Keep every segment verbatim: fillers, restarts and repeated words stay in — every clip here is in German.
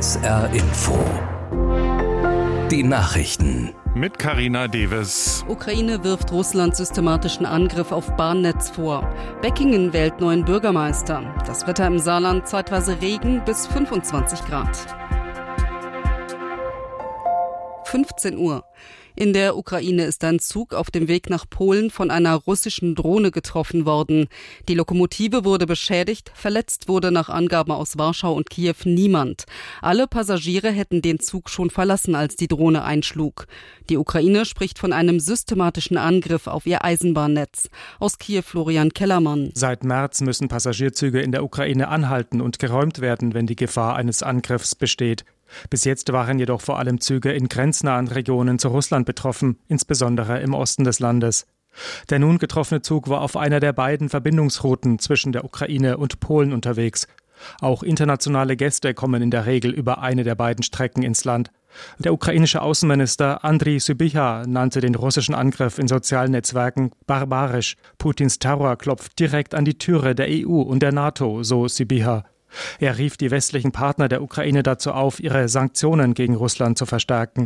S R Info. Die Nachrichten. Mit Carina Deves. Ukraine wirft Russland systematischen Angriff auf Bahnnetz vor. Beckingen wählt neuen Bürgermeister. Das Wetter im Saarland zeitweise Regen bis fünfundzwanzig Grad. fünfzehn Uhr. In der Ukraine ist ein Zug auf dem Weg nach Polen von einer russischen Drohne getroffen worden. Die Lokomotive wurde beschädigt, verletzt wurde nach Angaben aus Warschau und Kiew niemand. Alle Passagiere hätten den Zug schon verlassen, als die Drohne einschlug. Die Ukraine spricht von einem systematischen Angriff auf ihr Eisenbahnnetz. Aus Kiew Florian Kellermann. Seit März müssen Passagierzüge in der Ukraine anhalten und geräumt werden, wenn die Gefahr eines Angriffs besteht. Bis jetzt waren jedoch vor allem Züge in grenznahen Regionen zu Russland betroffen, insbesondere im Osten des Landes. Der nun getroffene Zug war auf einer der beiden Verbindungsrouten zwischen der Ukraine und Polen unterwegs. Auch internationale Gäste kommen in der Regel über eine der beiden Strecken ins Land. Der ukrainische Außenminister Andriy Sybiha nannte den russischen Angriff in sozialen Netzwerken barbarisch. Putins Terror klopft direkt an die Türe der E U und der NATO, so Sybiha. Er rief die westlichen Partner der Ukraine dazu auf, ihre Sanktionen gegen Russland zu verstärken.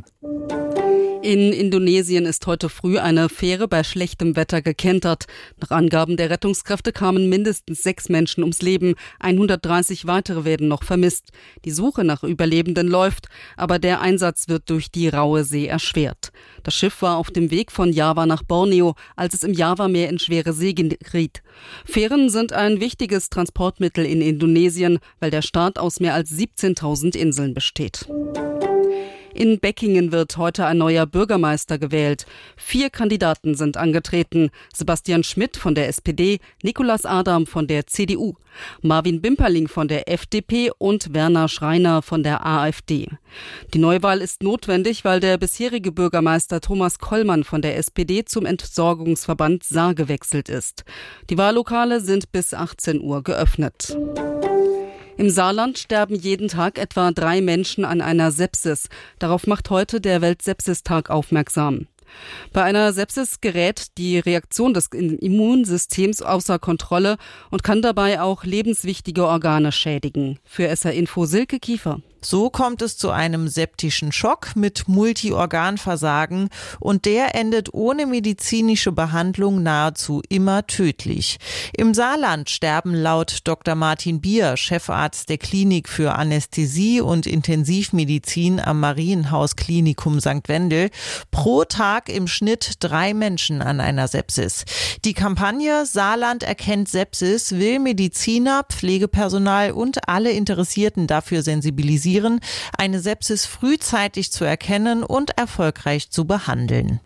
In Indonesien ist heute früh eine Fähre bei schlechtem Wetter gekentert. Nach Angaben der Rettungskräfte kamen mindestens sechs Menschen ums Leben. hundertdreißig weitere werden noch vermisst. Die Suche nach Überlebenden läuft, aber der Einsatz wird durch die raue See erschwert. Das Schiff war auf dem Weg von Java nach Borneo, als es im Javameer in schwere See geriet. Fähren sind ein wichtiges Transportmittel in Indonesien, weil der Staat aus mehr als siebzehntausend Inseln besteht. In Beckingen wird heute ein neuer Bürgermeister gewählt. Vier Kandidaten sind angetreten. Sebastian Schmidt von der S P D, Nicolas Adam von der C D U, Marvin Bimperling von der F D P und Werner Schreiner von der A f D. Die Neuwahl ist notwendig, weil der bisherige Bürgermeister Thomas Kollmann von der S P D zum Entsorgungsverband Saar gewechselt ist. Die Wahllokale sind bis achtzehn Uhr geöffnet. Im Saarland sterben jeden Tag etwa drei Menschen an einer Sepsis. Darauf macht heute der Weltsepsistag aufmerksam. Bei einer Sepsis gerät die Reaktion des Immunsystems außer Kontrolle und kann dabei auch lebenswichtige Organe schädigen. Für S R Info Silke Kiefer. So kommt es zu einem septischen Schock mit Multiorganversagen und der endet ohne medizinische Behandlung nahezu immer tödlich. Im Saarland sterben laut Doktor Martin Bier, Chefarzt der Klinik für Anästhesie und Intensivmedizin am Marienhaus Klinikum Sankt Wendel, pro Tag im Schnitt drei Menschen an einer Sepsis. Die Kampagne Saarland erkennt Sepsis will Mediziner, Pflegepersonal und alle Interessierten dafür sensibilisieren, eine Sepsis frühzeitig zu erkennen und erfolgreich zu behandeln.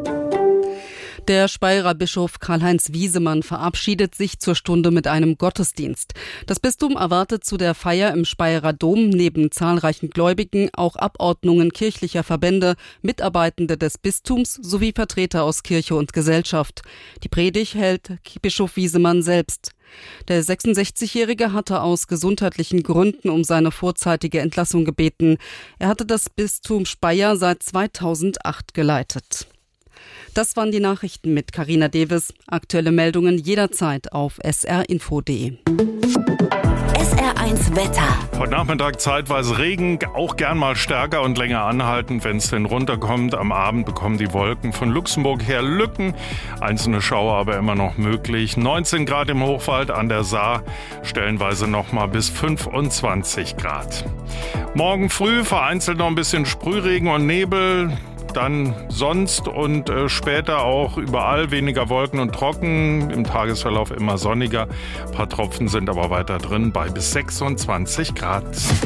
Der Speyerer Bischof Karl-Heinz Wiesemann verabschiedet sich zur Stunde mit einem Gottesdienst. Das Bistum erwartet zu der Feier im Speyerer Dom neben zahlreichen Gläubigen auch Abordnungen kirchlicher Verbände, Mitarbeitende des Bistums sowie Vertreter aus Kirche und Gesellschaft. Die Predigt hält Bischof Wiesemann selbst. Der sechsundsechzigjährige hatte aus gesundheitlichen Gründen um seine vorzeitige Entlassung gebeten. Er hatte das Bistum Speyer seit zweitausendacht geleitet. Das waren die Nachrichten mit Carina Deves. Aktuelle Meldungen jederzeit auf s r info punkt d e. S R eins Wetter. Heute Nachmittag zeitweise Regen, auch gern mal stärker und länger anhaltend, wenn es denn runterkommt. Am Abend bekommen die Wolken von Luxemburg her Lücken. Einzelne Schauer aber immer noch möglich. neunzehn Grad im Hochwald an der Saar, stellenweise noch mal bis fünfundzwanzig Grad. Morgen früh vereinzelt noch ein bisschen Sprühregen und Nebel. Dann sonst und äh, später auch überall weniger Wolken und trocken, im Tagesverlauf immer sonniger. Ein paar Tropfen sind aber weiter drin bei bis sechsundzwanzig Grad.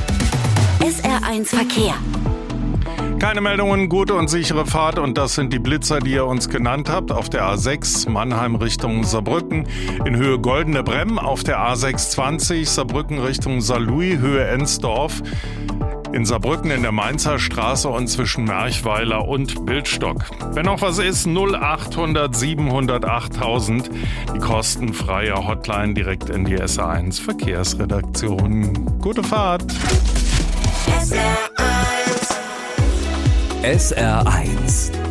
S R eins Verkehr. Keine Meldungen, gute und sichere Fahrt und das sind die Blitzer, die ihr uns genannt habt. Auf der A sechs Mannheim Richtung Saarbrücken, in Höhe Goldene Bremm, auf der A sechshundertzwanzig Saarbrücken Richtung Saarlouis, Höhe Ensdorf. In Saarbrücken in der Mainzer Straße und zwischen Merchweiler und Bildstock. Wenn noch was ist, null achthundert siebenhundert achttausend, die kostenfreie Hotline direkt in die S R eins Verkehrsredaktion. Gute Fahrt! S R eins